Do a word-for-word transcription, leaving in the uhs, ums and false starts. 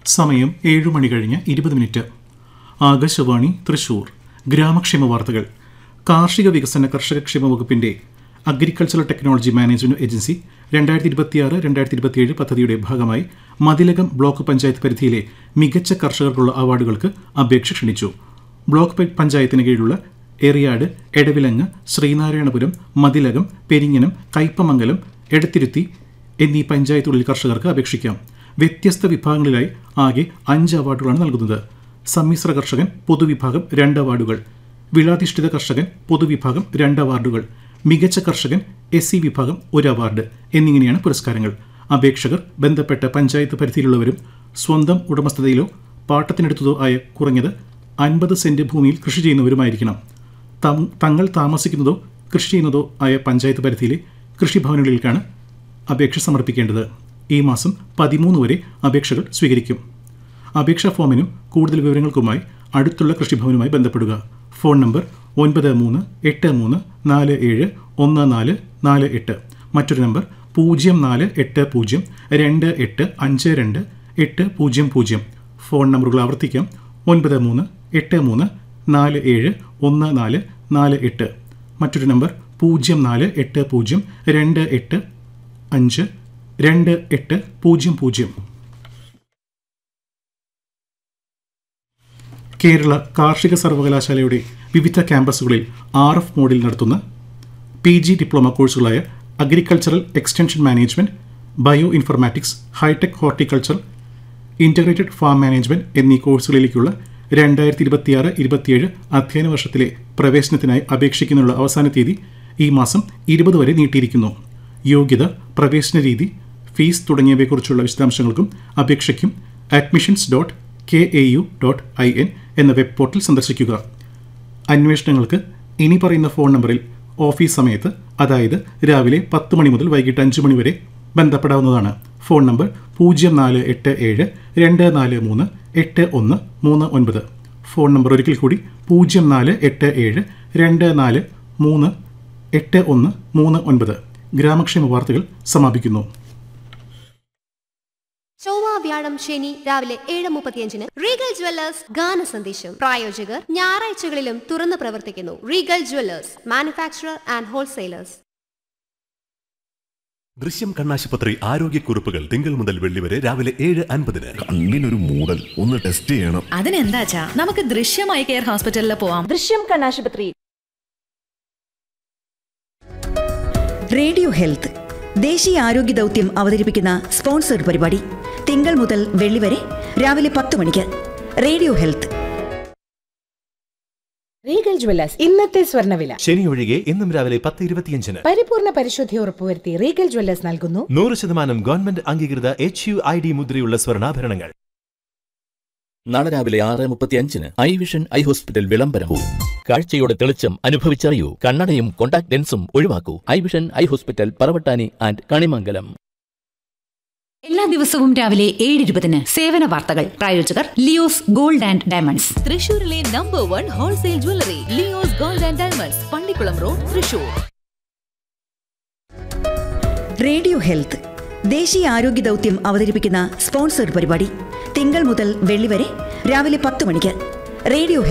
സമയം ഏഴു മണി കഴിഞ്ഞ് ഇരുപത് മിനിറ്റ്. ആകാശവാണി തൃശൂർ. ഗ്രാമക്ഷേമ വാർത്തകൾ. കാർഷിക വികസന കർഷകക്ഷേമ വകുപ്പിന്റെ അഗ്രികൾച്ചറൽ ടെക്നോളജി മാനേജ്മെന്റ് ഏജൻസി രണ്ടായിരത്തി ഇരുപത്തിയാറ് രണ്ടായിരത്തി ഇരുപത്തിയേഴ് പദ്ധതിയുടെ ഭാഗമായി മതിലകം ബ്ലോക്ക് പഞ്ചായത്ത് പരിധിയിലെ മികച്ച കർഷകർക്കുള്ള അവാർഡുകൾക്ക് അപേക്ഷ ക്ഷണിച്ചു. ബ്ലോക്ക് പഞ്ചായത്തിന് കീഴിലുള്ള എറിയാട്, എടവിലങ്ങ്, ശ്രീനാരായണപുരം, മതിലകം, പെരിങ്ങനം, കയ്പമംഗലം, എടത്തിരുത്തി എന്നീ പഞ്ചായത്തുകളിൽ കർഷകർക്ക് അപേക്ഷിക്കാം. വ്യത്യസ്ത വിഭാഗങ്ങളിലായി ആകെ അഞ്ച് അവാർഡുകളാണ് നൽകുന്നത്. സമ്മിശ്ര കർഷകൻ പൊതുവിഭാഗം രണ്ട് അവാർഡുകൾ, വിളാധിഷ്ഠിത കർഷകൻ പൊതുവിഭാഗം രണ്ട് അവാർഡുകൾ, മികച്ച കർഷകൻ എസ് സി വിഭാഗം ഒരു അവാർഡ് എന്നിങ്ങനെയാണ് പുരസ്കാരങ്ങൾ. അപേക്ഷകർ ബന്ധപ്പെട്ട പഞ്ചായത്ത് പരിധിയിലുള്ളവരും സ്വന്തം ഉടമസ്ഥതയിലോ പാട്ടത്തിനെടുത്തതോ ആയ കുറഞ്ഞത് അൻപത് സെന്റ് ഭൂമിയിൽ കൃഷി ചെയ്യുന്നവരുമായിരിക്കണം. തങ്ങൾ താമസിക്കുന്നതോ കൃഷി ചെയ്യുന്നതോ ആയ പഞ്ചായത്ത് പരിധിയിലെ കൃഷിഭവനുകളിലേക്കാണ് അപേക്ഷ സമർപ്പിക്കേണ്ടത്. ഈ മാസം പതിമൂന്ന് വരെ അപേക്ഷകൾ സ്വീകരിക്കും. അപേക്ഷാ ഫോമിനും കൂടുതൽ വിവരങ്ങൾക്കുമായി അടുത്തുള്ള കൃഷിഭവനുമായി ബന്ധപ്പെടുക. ഫോൺ നമ്പർ ഒൻപത് മൂന്ന് എട്ട് മൂന്ന് നാല് ഏഴ് ഒന്ന് നാല് നാല് എട്ട്. മറ്റൊരു നമ്പർ പൂജ്യം നാല് എട്ട് പൂജ്യം രണ്ട് എട്ട് അഞ്ച് രണ്ട് എട്ട് പൂജ്യം പൂജ്യം. ഫോൺ നമ്പറുകൾ ആവർത്തിക്കാം. ഒൻപത് മൂന്ന് എട്ട് മൂന്ന് നാല് ഏഴ് ഒന്ന് നാല് നാല് എട്ട്. മറ്റൊരു നമ്പർ പൂജ്യം നാല് എട്ട് പൂജ്യം രണ്ട് എട്ട് അഞ്ച് രണ്ട് എട്ട് പൂജ്യം പൂജ്യം. കേരള കാർഷിക സർവകലാശാലയുടെ വിവിധ ക്യാമ്പസുകളിൽ ആർ എഫ് മോഡിൽ നടത്തുന്ന P G diploma കോഴ്സുകളായ agricultural extension management, bio informatics, hi tech horticulture, integrated farm management എന്നീ കോഴ്സുകളിലേക്കുള്ള രണ്ടായിരത്തി ഇരുപത്തിയാറ് ഇരുപത്തിയേഴ് അധ്യയന വർഷത്തിലെ പ്രവേശനത്തിനായി അപേക്ഷിക്കുന്നതിനുള്ള അവസാന തീയതി ഈ മാസം ഇരുപത് വരെ നീട്ടിയിരിക്കുന്നു. യോഗ്യത, പ്രവേശന രീതി, fees തുടങ്ങിയവയെക്കുറിച്ചുള്ള വിശദാംശങ്ങൾക്കും അപേക്ഷയ്ക്കും admissions dot K A U dot I N എന്ന വെബ് പോർട്ടൽ സന്ദർശിക്കുക. അന്വേഷണങ്ങൾക്ക് ഇനി പറയുന്ന ഫോൺ നമ്പറിൽ ഓഫീസ് സമയത്ത്, അതായത് രാവിലെ പത്ത് മണി മുതൽ വൈകിട്ട് അഞ്ച് മണി വരെ ബന്ധപ്പെടാവുന്നതാണ്. ഫോൺ നമ്പർ പൂജ്യം നാല് എട്ട് ഏഴ് രണ്ട് നാല് മൂന്ന് എട്ട് ഒന്ന് മൂന്ന് ഒൻപത്. ഫോൺ നമ്പർ ഒരിക്കൽ കൂടി പൂജ്യം നാല് എട്ട് ഏഴ് രണ്ട് നാല് മൂന്ന് എട്ട് ഒന്ന് മൂന്ന് ഒൻപത്. ഗ്രാമക്ഷേമ വാർത്തകൾ സമാപിക്കുന്നു. ചൊവ്വ, വ്യാഴം, ശനി രാവിലെ ഏഴ് മുപ്പത്തിയഞ്ചിന് റീഗൽ ജ്വല്ലേഴ്സ് ഗാന സന്ദേശം. പ്രായോജകർ ഞായറാഴ്ചകളിലും തുറന്നു പ്രവർത്തിക്കുന്നു. Regal Jewellers, manufacturer and wholesalers. ദൃശ്യം കണ്ണാശുപത്രി ആരോഗ്യക്കുറിപ്പുകൾ തിങ്കൾ മുതൽ വെള്ളി വരെ രാവിലെ ഏഴ് അൻപതിന്. കണ്ണിനൊരു മൂടൽ, ഒന്ന് ടെസ്റ്റ് ചെയ്യണം. അതിനെന്താച്ചാ നമുക്ക് ദൃശ്യമായി കെയർ ഹോസ്പിറ്റലിൽ പോവാം. ദൃശ്യം കണ്ണാശുപത്രി. റേഡിയോ ഹെൽത്ത് ദേശീയ ആരോഗ്യ ദൗത്യം അവതരിപ്പിക്കുന്ന സ്പോൺസർഡ് പരിപാടി തിങ്കൾ മുതൽ വെള്ളി വരെ രാവിലെ പത്ത് മണിക്ക്. Radio health. റീഗൽ ജ്വല്ലേഴ്സ് ഇന്നത്തെ സ്വർണ്ണവില. ശനി ഒഴികെ ഇന്നും രാവിലെ പത്ത് ഇരുപത്തിയഞ്ചിന് പരിപൂർണ പരിശുദ്ധി ഉറപ്പുവരുത്തി റീഗൽ ജ്വല്ലേഴ്സ് നൽകുന്നു നൂറ് ശതമാനം ഗവൺമെന്റ് അംഗീകൃത എച്ച് യു ഐ ഡി മുദ്രയുള്ള സ്വർണ്ണാഭരണങ്ങൾ. നാളെ രാവിലെ ആറ് മുപ്പത്തി അഞ്ചിന് ഐ വിഷൻ ഐ ഹോസ്പിറ്റൽ വിളംബരവും. കാഴ്ചയുടെ തെളിച്ചം അനുഭവിച്ചറിയൂ. കണ്ണടയും contact ലെൻസും ഒഴിവാക്കൂ. I vision eye hospital, Paravattani and Kanimangalam. എല്ലാ ദിവസവും രാവിലെ ഏഴ് ഇരുപതിന് സേവന വാർത്തകൾ. പ്രായോജകർ ലിയോസ് ഗോൾഡ് ആൻഡ് ഡയമണ്ട്സ്, തൃശൂരിലെ number one wholesale jewellery. Leo's gold and diamonds, Pallikkulam road, Thrissur. Radio health ദേശീയ ആരോഗ്യ ദൗത്യം അവതരിപ്പിക്കുന്ന സ്പോൺസർഡ് പരിപാടി തിങ്കൾ മുതൽ വെള്ളി വരെ രാവിലെ പത്ത് മണിക്ക്. റേഡിയോ